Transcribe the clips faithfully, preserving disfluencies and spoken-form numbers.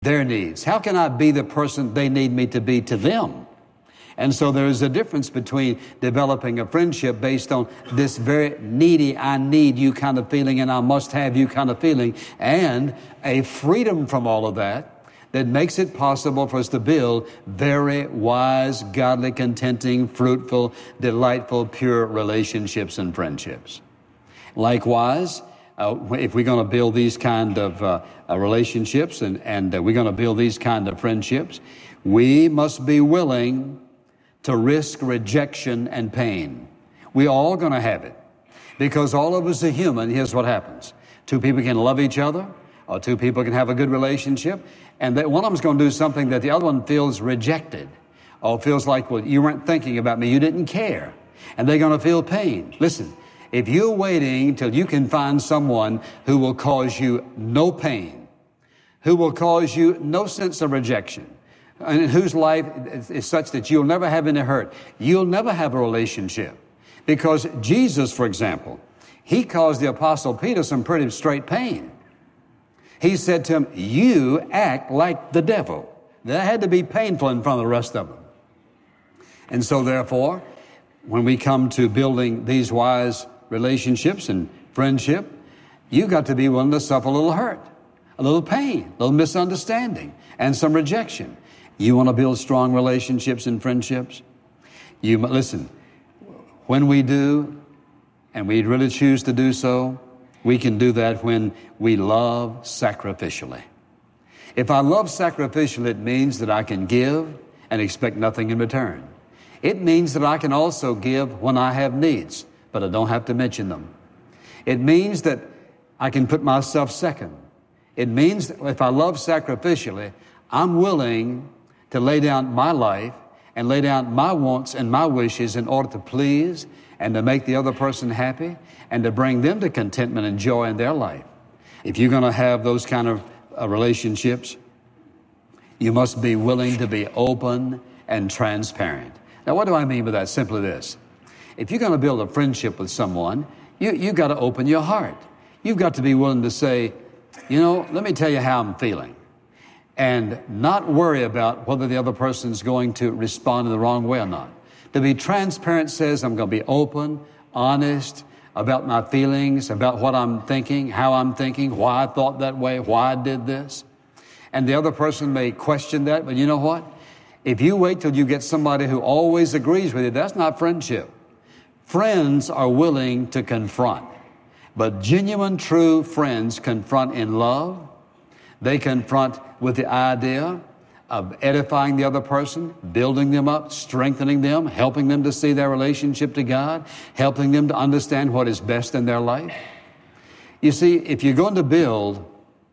their needs? How can I be the person they need me to be to them? And so there is a difference between developing a friendship based on this very needy, I need you kind of feeling and I must have you kind of feeling, and a freedom from all of that that makes it possible for us to build very wise, godly, contenting, fruitful, delightful, pure relationships and friendships. Likewise, uh, if we're going to build these kind of uh, uh, relationships and, and uh, we're going to build these kind of friendships, we must be willing to risk rejection and pain. We're all going to have it. Because all of us are human, here's what happens. Two people can love each other, or two people can have a good relationship, and that one of them's going to do something that the other one feels rejected, or feels like, well, you weren't thinking about me, you didn't care. And they're going to feel pain. Listen, if you're waiting till you can find someone who will cause you no pain, who will cause you no sense of rejection, and whose life is such that you'll never have any hurt, you'll never have a relationship. Because Jesus, for example, he caused the Apostle Peter some pretty straight pain. He said to him, you act like the devil. That had to be painful in front of the rest of them. And so therefore, when we come to building these wise relationships and friendship, you've got to be willing to suffer a little hurt, a little pain, a little misunderstanding, and some rejection. You want to build strong relationships and friendships? You listen, when we do, and we really choose to do so, we can do that when we love sacrificially. If I love sacrificially, it means that I can give and expect nothing in return. It means that I can also give when I have needs, but I don't have to mention them. It means that I can put myself second. It means that if I love sacrificially, I'm willing to lay down my life and lay down my wants and my wishes in order to please and to make the other person happy and to bring them to contentment and joy in their life. If you're going to have those kind of uh, relationships, you must be willing to be open and transparent. Now, what do I mean by that? Simply this. If you're going to build a friendship with someone, you, you've got to open your heart. You've got to be willing to say, you know, let me tell you how I'm feeling. And not worry about whether the other person's going to respond in the wrong way or not. To be transparent says I'm going to be open, honest about my feelings, about what I'm thinking, how I'm thinking, why I thought that way, why I did this. And the other person may question that, but you know what? If you wait till you get somebody who always agrees with you, that's not friendship. Friends are willing to confront. But genuine, true friends confront in love. They confront with the idea of edifying the other person, building them up, strengthening them, helping them to see their relationship to God, helping them to understand what is best in their life. You see, if you're going to build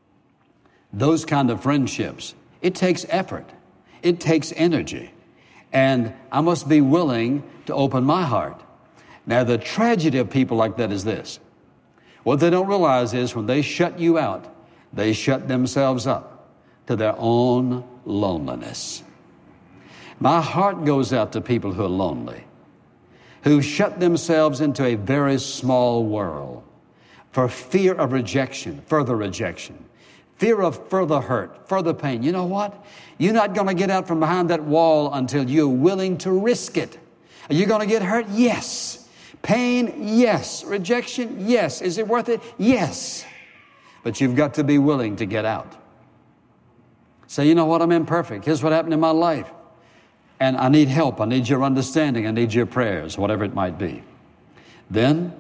those kind of friendships, it takes effort. It takes energy. And I must be willing to open my heart. Now, the tragedy of people like that is this. What they don't realize is when they shut you out, they shut themselves up to their own loneliness. My heart goes out to people who are lonely, who shut themselves into a very small world for fear of rejection, further rejection, fear of further hurt, further pain. You know what? You're not going to get out from behind that wall until you're willing to risk it. Are you going to get hurt? Yes. Pain? Yes. Rejection? Yes. Is it worth it? Yes. But you've got to be willing to get out. Say, you know what? I'm imperfect. Here's what happened in my life. And I need help. I need your understanding. I need your prayers, whatever it might be. Then,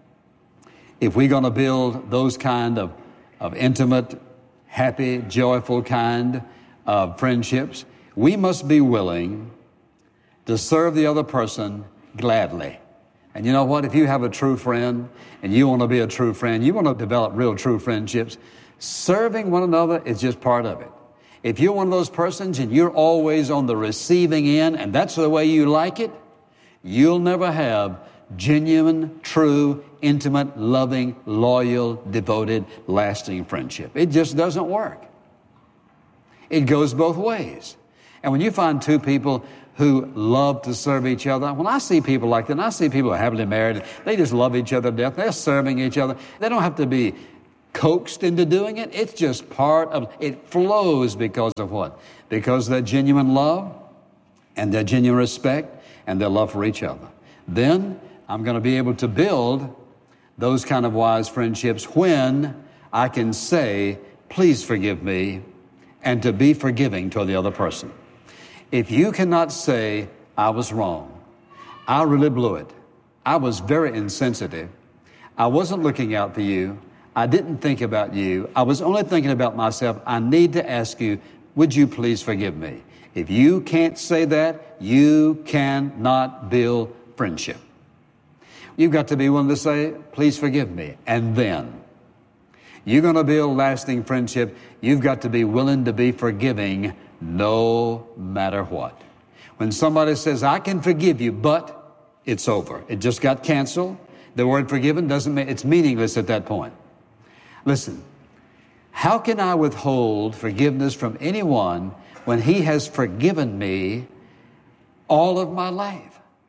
if we're going to build those kind of, of intimate, happy, joyful kind of friendships, we must be willing to serve the other person gladly. And you know what? If you have a true friend and you want to be a true friend, you want to develop real true friendships, serving one another is just part of it. If you're one of those persons and you're always on the receiving end and that's the way you like it, you'll never have genuine, true, intimate, loving, loyal, devoted, lasting friendship. It just doesn't work. It goes both ways. And when you find two people who love to serve each other, when I see people like that, and I see people who are happily married, they just love each other to death, they're serving each other. They don't have to be coaxed into doing it. It's just part of, it flows because of what? Because of their genuine love and their genuine respect and their love for each other. Then I'm going to be able to build those kind of wise friendships when I can say, please forgive me, and to be forgiving toward the other person. If you cannot say, I was wrong, I really blew it, I was very insensitive, I wasn't looking out for you, I didn't think about you, I was only thinking about myself, I need to ask you, would you please forgive me? If you can't say that, you cannot build friendship. You've got to be willing to say, please forgive me. And then, you're going to build lasting friendship. You've got to be willing to be forgiving no matter what. When somebody says, I can forgive you, but it's over. It just got canceled. The word forgiven doesn't mean, it's meaningless at that point. Listen, how can I withhold forgiveness from anyone when he has forgiven me all of my life?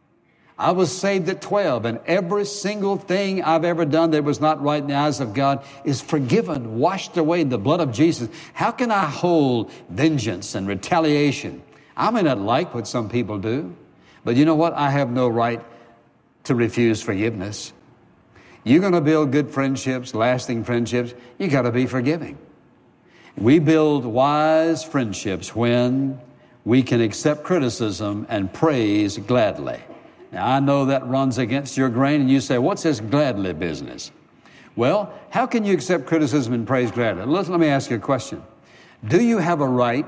I was saved at twelve, and every single thing I've ever done that was not right in the eyes of God is forgiven, washed away in the blood of Jesus. How can I hold vengeance and retaliation? I may not like what some people do, but you know what? I have no right to refuse forgiveness. You're going to build good friendships, lasting friendships, you got to be forgiving. We build wise friendships when we can accept criticism and praise gladly. Now, I know that runs against your grain, and you say, what's this gladly business? Well, how can you accept criticism and praise gladly? Let, let me ask you a question. Do you have a right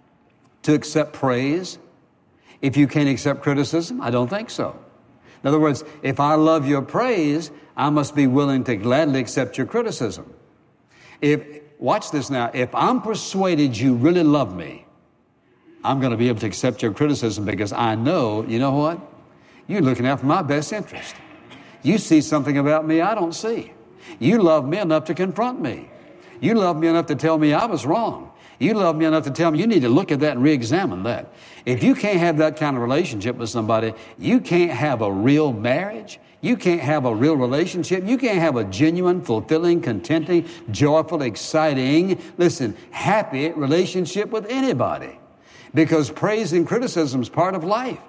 to accept praise if you can't accept criticism? I don't think so. In other words, if I love your praise, I must be willing to gladly accept your criticism. If, watch this now, if I'm persuaded you really love me, I'm going to be able to accept your criticism because I know, you know what? You're looking out for my best interest. You see something about me I don't see. You love me enough to confront me. You love me enough to tell me I was wrong. You love me enough to tell me you need to look at that and re-examine that. If you can't have that kind of relationship with somebody, you can't have a real marriage. You can't have a real relationship. You can't have a genuine, fulfilling, contenting, joyful, exciting, listen, happy relationship with anybody. Because praise and criticism is part of life.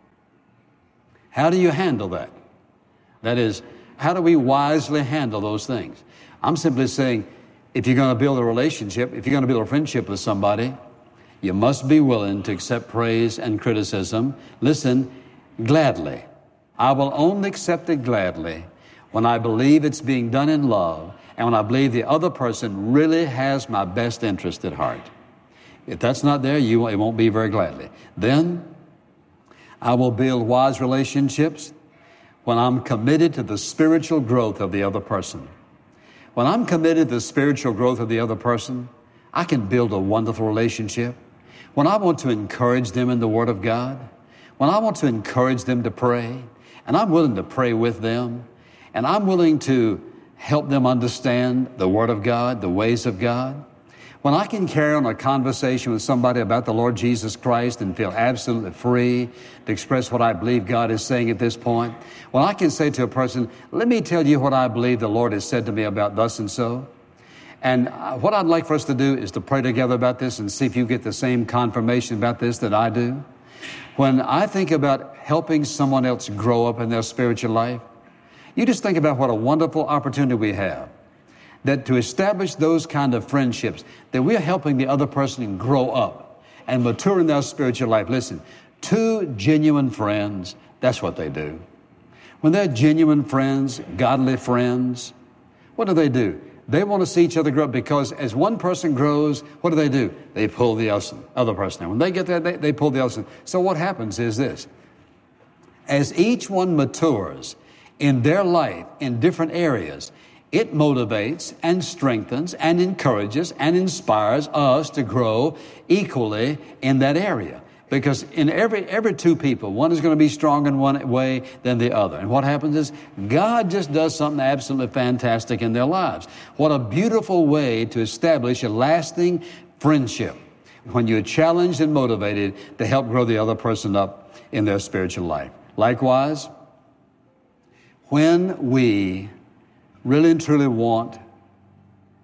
How do you handle that? That is, how do we wisely handle those things? I'm simply saying, if you're going to build a relationship, if you're going to build a friendship with somebody, you must be willing to accept praise and criticism. Listen, gladly. I will only accept it gladly when I believe it's being done in love and when I believe the other person really has my best interest at heart. If that's not there, you, it won't be very gladly. Then, I will build wise relationships when I'm committed to the spiritual growth of the other person. When I'm committed to the spiritual growth of the other person, I can build a wonderful relationship. When I want to encourage them in the Word of God, when I want to encourage them to pray, and I'm willing to pray with them, and I'm willing to help them understand the Word of God, the ways of God, when I can carry on a conversation with somebody about the Lord Jesus Christ and feel absolutely free to express what I believe God is saying at this point, when I can say to a person, let me tell you what I believe the Lord has said to me about thus and so. And what I'd like for us to do is to pray together about this and see if you get the same confirmation about this that I do. When I think about helping someone else grow up in their spiritual life, you just think about what a wonderful opportunity we have. That to establish those kind of friendships, that we're helping the other person grow up and mature in their spiritual life. Listen, two genuine friends, that's what they do. When they're genuine friends, godly friends, what do they do? They want to see each other grow up because as one person grows, what do they do? They pull the other person in. When they get there, they, they pull the other person. So what happens is this. As each one matures in their life in different areas, it motivates and strengthens and encourages and inspires us to grow equally in that area. Because in every every two people, one is going to be strong in one way than the other. And what happens is God just does something absolutely fantastic in their lives. What a beautiful way to establish a lasting friendship when you're challenged and motivated to help grow the other person up in their spiritual life. Likewise, when we really and truly want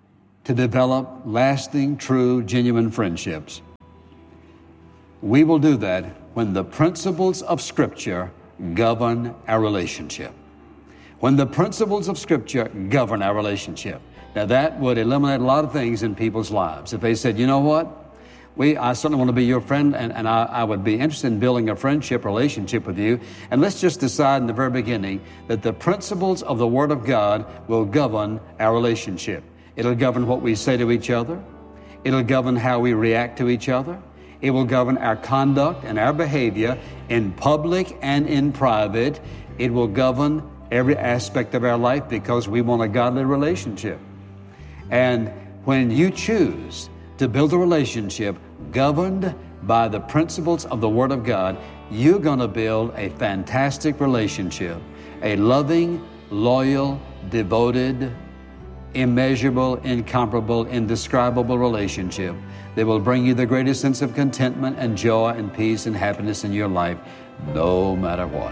to develop lasting, true, genuine friendships, we will do that when the principles of Scripture govern our relationship. When the principles of Scripture govern our relationship. Now that would eliminate a lot of things in people's lives. If they said, you know what, we, I certainly want to be your friend, and, and I, I would be interested in building a friendship relationship with you, and let's just decide in the very beginning that the principles of the Word of God will govern our relationship. It'll govern what we say to each other. It'll govern how we react to each other. It will govern our conduct and our behavior in public and in private. It will govern every aspect of our life because we want a godly relationship. And when you choose to build a relationship governed by the principles of the Word of God, you're going to build a fantastic relationship, a loving, loyal, devoted, immeasurable, incomparable, indescribable relationship that will bring you the greatest sense of contentment and joy and peace and happiness in your life, no matter what.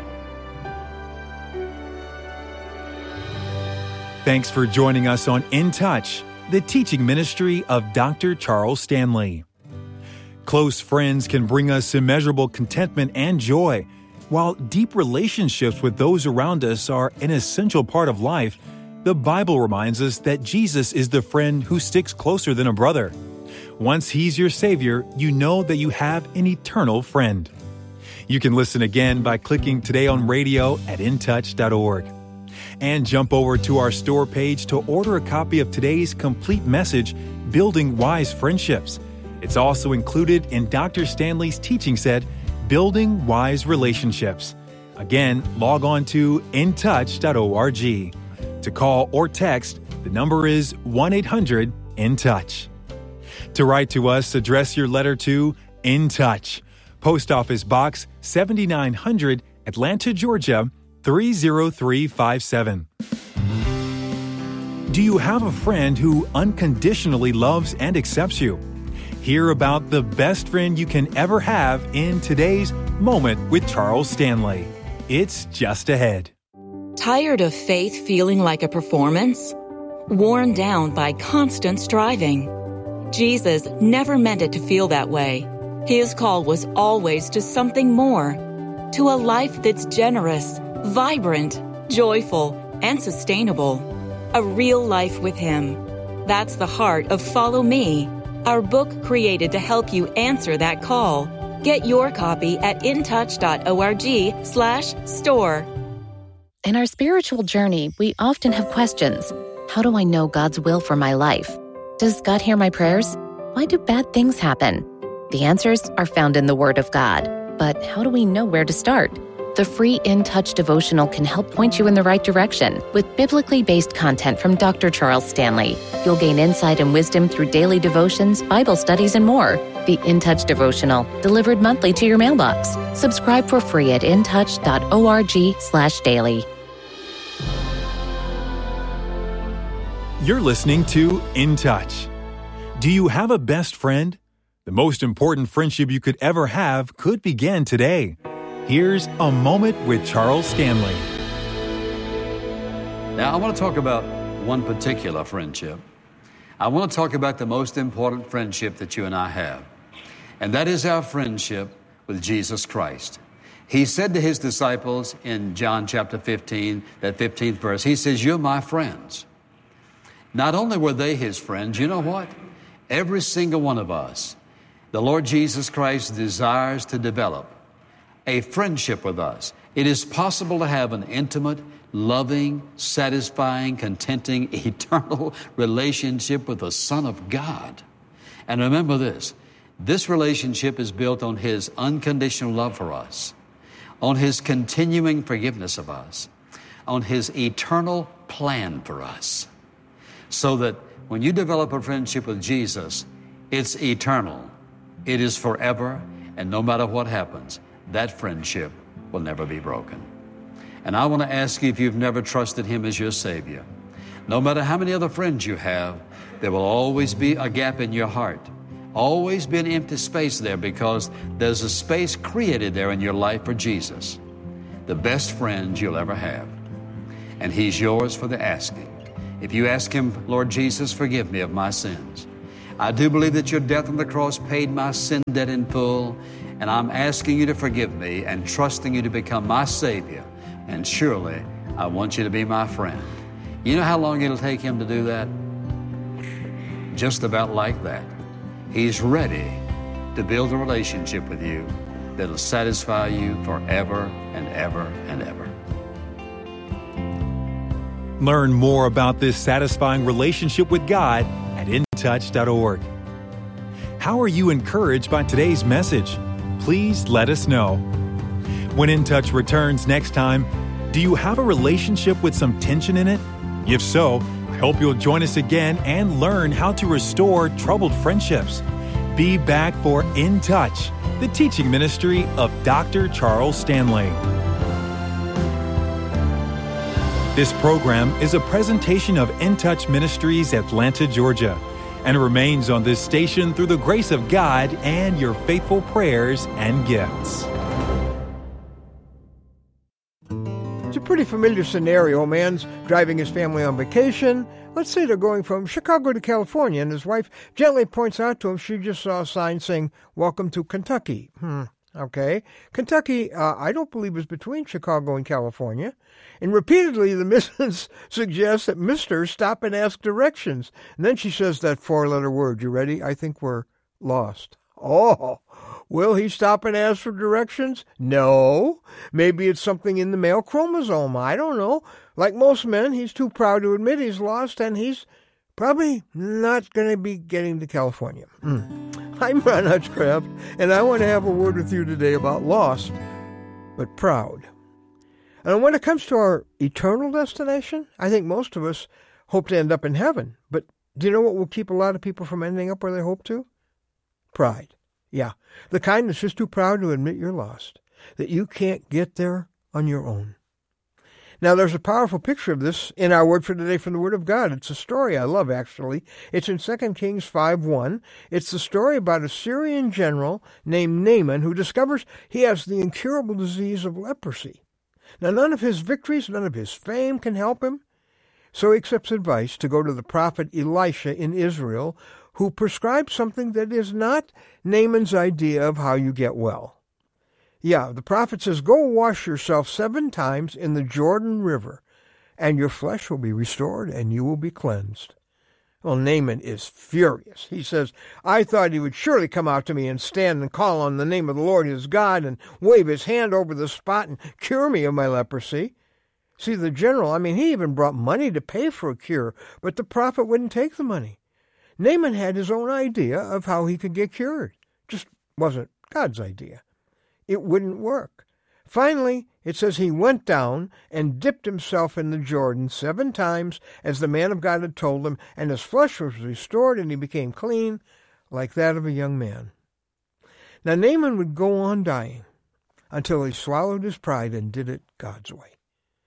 Thanks for joining us on In Touch, the teaching ministry of Doctor Charles Stanley. Close friends can bring us immeasurable contentment and joy. While deep relationships with those around us are an essential part of life, the Bible reminds us that Jesus is the friend who sticks closer than a brother. Once He's your Savior, you know that you have an eternal friend. You can listen again by clicking Today on Radio at in touch dot org. And jump over to our store page to order a copy of today's complete message, Building Wise Friendships. It's also included in Doctor Stanley's teaching set, Building Wise Relationships. Again, log on to in touch dot org. To call or text, the number is one eight hundred in touch. To write to us, address your letter to In Touch, Post Office Box seventy-nine hundred, Atlanta, Georgia, three zero three five seven. Do you have a friend who unconditionally loves and accepts you? Hear about the best friend you can ever have in today's Moment with Charles Stanley. It's just ahead. Tired of faith feeling like a performance? Worn down by constant striving? Jesus never meant it to feel that way. His call was always to something more, to a life that's generous, vibrant, joyful, and sustainable. A real life with Him. That's the heart of Follow Me, our book created to help you answer that call. Get your copy at in touch dot org slash store. In our spiritual journey, we often have questions. How do I know God's will for my life? Does God hear my prayers? Why do bad things happen? The answers are found in the Word of God. But how do we know where to start? The free In Touch devotional can help point you in the right direction with biblically based content from Doctor Charles Stanley. You'll gain insight and wisdom through daily devotions, Bible studies, and more. The In Touch devotional, delivered monthly to your mailbox. Subscribe for free at in touch dot org slash daily. You're listening to In Touch. Do you have a best friend? The most important friendship you could ever have could begin today. Here's A Moment with Charles Stanley. Now, I want to talk about one particular friendship. I want to talk about the most important friendship that you and I have, and that is our friendship with Jesus Christ. He said to His disciples in John chapter fifteen, that fifteenth verse, He says, "You're my friends." Not only were they His friends, you know what? Every single one of us, the Lord Jesus Christ desires to develop a friendship with us. It is possible to have an intimate, loving, satisfying, contenting, eternal relationship with the Son of God. And remember this, this relationship is built on His unconditional love for us, on His continuing forgiveness of us, on His eternal plan for us. So that when you develop a friendship with Jesus, it's eternal, it is forever, and no matter what happens, that friendship will never be broken. And I want to ask you, if you've never trusted Him as your Savior, no matter how many other friends you have, there will always be a gap in your heart, always be an empty space there, because there's a space created there in your life for Jesus, the best friend you'll ever have. And He's yours for the asking. If you ask Him, Lord Jesus, forgive me of my sins. I do believe that your death on the cross paid my sin debt in full, and I'm asking you to forgive me and trusting you to become my Savior. And surely, I want you to be my friend. You know how long it'll take Him to do that? Just about like that. He's ready to build a relationship with you that'll satisfy you forever and ever and ever. Learn more about this satisfying relationship with God at in touch dot org. How are you encouraged by today's message? Please let us know. When In Touch returns next time, do you have a relationship with some tension in it? If so, I hope you'll join us again and learn how to restore troubled friendships. Be back for In Touch, the teaching ministry of Doctor Charles Stanley. This program is a presentation of In Touch Ministries, Atlanta, Georgia, and remains on this station through the grace of God and your faithful prayers and gifts. It's a pretty familiar scenario. A man's driving his family on vacation. Let's say they're going from Chicago to California, and his wife gently points out to him she just saw a sign saying, "Welcome to Kentucky." Hmm. Okay. Kentucky, uh, I don't believe, is between Chicago and California. And repeatedly, the missus suggests that Mister stop and ask directions. And then she says that four-letter word. You ready? I think we're lost. Oh, will he stop and ask for directions? No. Maybe it's something in the male chromosome. I don't know. Like most men, he's too proud to admit he's lost, and he's probably not going to be getting to California. Mm. I'm Ron Hutchcraft, and I want to have a word with you today about lost, but proud. And when it comes to our eternal destination, I think most of us hope to end up in heaven. But do you know what will keep a lot of people from ending up where they hope to? Pride. Yeah, the kind that's just too proud to admit you're lost, that you can't get there on your own. Now, there's a powerful picture of this in our word for today from the Word of God. It's a story I love, actually. It's in Second Kings five one. It's the story about a Syrian general named Naaman who discovers he has the incurable disease of leprosy. Now, none of his victories, none of his fame can help him, so he accepts advice to go to the prophet Elisha in Israel, who prescribes something that is not Naaman's idea of how you get well. Yeah, the prophet says, "Go wash yourself seven times in the Jordan River, and your flesh will be restored, and you will be cleansed." Well, Naaman is furious. He says, "I thought he would surely come out to me and stand and call on the name of the Lord his God and wave his hand over the spot and cure me of my leprosy." See, the general, I mean, he even brought money to pay for a cure, but the prophet wouldn't take the money. Naaman had his own idea of how he could get cured. Just wasn't God's idea. It wouldn't work. Finally, it says he went down and dipped himself in the Jordan seven times, as the man of God had told him, and his flesh was restored, and he became clean, like that of a young man. Now, Naaman would go on dying until he swallowed his pride and did it God's way.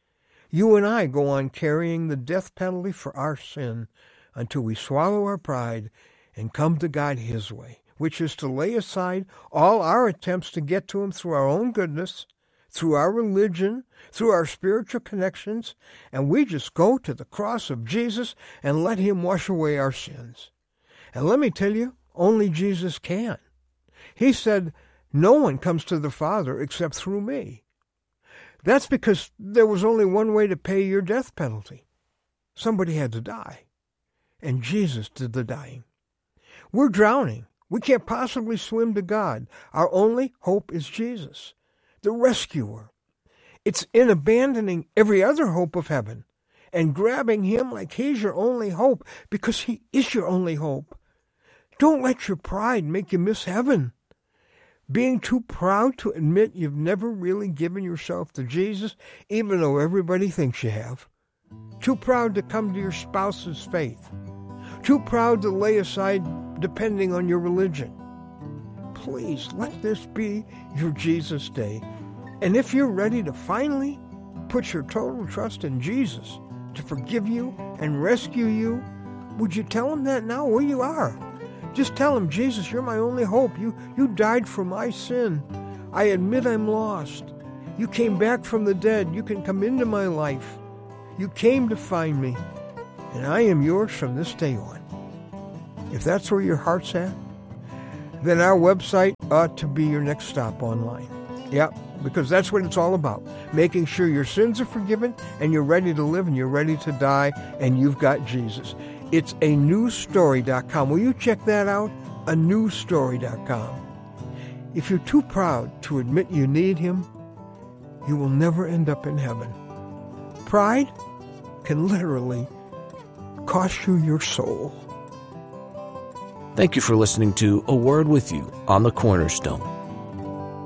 You and I go on carrying the death penalty for our sin until we swallow our pride and come to God his way, which is to lay aside all our attempts to get to him through our own goodness, through our religion, through our spiritual connections, and we just go to the cross of Jesus and let him wash away our sins. And let me tell you, only Jesus can. He said, "No one comes to the Father except through me." That's because there was only one way to pay your death penalty. Somebody had to die, and Jesus did the dying. We're drowning. We can't possibly swim to God. Our only hope is Jesus, the rescuer. It's in abandoning every other hope of heaven and grabbing him like he's your only hope, because he is your only hope. Don't let your pride make you miss heaven. Being too proud to admit you've never really given yourself to Jesus, even though everybody thinks you have. Too proud to come to your spouse's faith. Too proud to lay aside depending on your religion. Please let this be your Jesus day. And if you're ready to finally put your total trust in Jesus to forgive you and rescue you, would you tell him that now where you are? Just tell him, "Jesus, you're my only hope. You, you died for my sin. I admit I'm lost. You came back from the dead. You can come into my life. You came to find me. and I am yours from this day on. If that's where your heart's at, then our website ought to be your next stop online. Yep, because that's what it's all about. Making sure your sins are forgiven and you're ready to live and you're ready to die and you've got Jesus. It's a new story dot com. Will you check that out? a new story dot com. If you're too proud to admit you need him, you will never end up in heaven. Pride can literally cost you your soul. Thank you for listening to A Word With You on the Cornerstone.